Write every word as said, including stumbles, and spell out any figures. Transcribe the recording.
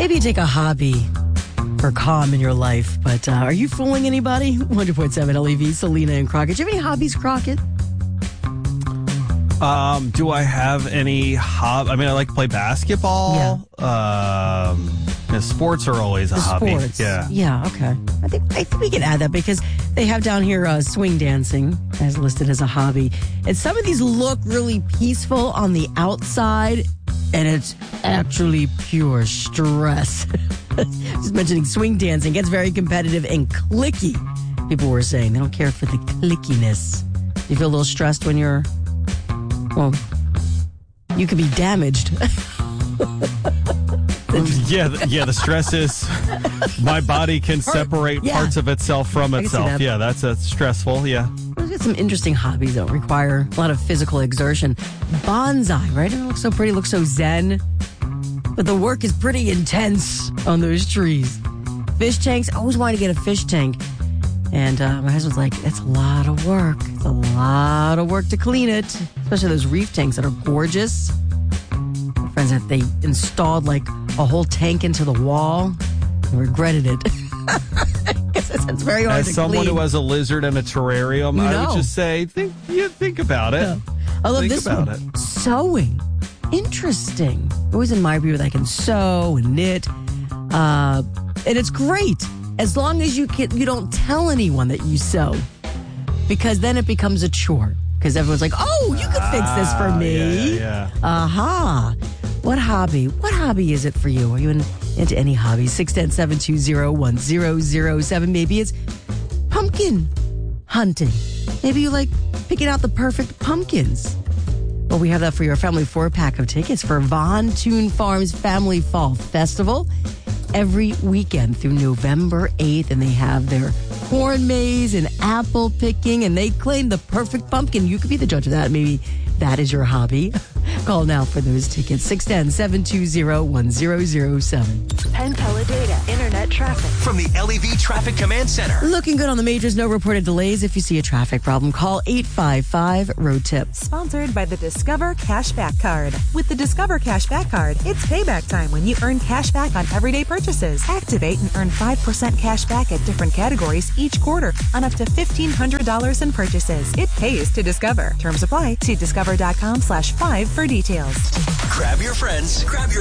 Maybe you take a hobby for calm in your life, but uh, are you fooling anybody? one hundred point seven L E V, Selena and Crockett. Do you have any hobbies, Crockett? Um, do I have any hob? I mean, I like to play basketball. Yeah. Um, yeah, sports are always a the hobby. Sports. Yeah. Yeah, okay. I think I think we can add that because they have down here uh, swing dancing as listed as a hobby. And some of these look really peaceful on the outside, and it's actually pure stress. Just mentioning swing dancing gets very competitive and clicky. People were saying they don't care for the clickiness. You feel a little stressed when you're, well, you could be damaged. yeah, th- yeah. The stress is my body can separate yeah. parts of itself from itself. That. Yeah, that's uh, stressful. Yeah. We've got some interesting hobbies that require a lot of physical exertion. Bonsai, right? It looks so pretty, looks so zen. But the work is pretty intense on those trees. Fish tanks, I always wanted to get a fish tank. And uh, my husband's like, it's a lot of work. It's a lot of work to clean it. Especially those reef tanks that are gorgeous. My friends, that they installed like a whole tank into the wall and regretted it. it's, it's very hard As to someone clean. who has a lizard and a terrarium, You I know. would just say, think, yeah, think about it. Yeah. I love think this about one. it. Sewing. Interesting. Always admire people that can sew and knit. Uh, and it's great as long as you can, you don't tell anyone that you sew, because then it becomes a chore. Because everyone's like, oh, you could fix this for Ah, me. Yeah, yeah. Aha. What hobby? What hobby is it for you? Are you in, into any hobbies? six one zero, seven two zero, one zero zero seven. Maybe it's pumpkin hunting. Maybe you like picking out the perfect pumpkins. Well, we have that for your family four-pack of tickets for Von Toon Farms Family Fall Festival every weekend through November eighth. And they have their corn maze and apple picking, and they claim the perfect pumpkin. You could be the judge of that. Maybe that is your hobby. Call now for those tickets. six one zero, seven two zero, one zero zero seven. Penn Teledata Internet Traffic. From the L E V Traffic Command Center. Looking good on the majors. No reported delays. If you see a traffic problem, call eight five five, road tip. Sponsored by the Discover Cashback Card. With the Discover Cashback Card, it's payback time when you earn cash back on everyday purchases. Activate and earn five percent cash back at different categories each quarter on up to fifteen hundred dollars in purchases. It pays to Discover. Terms apply. See discover.com slash five for details. Grab your friends, grab your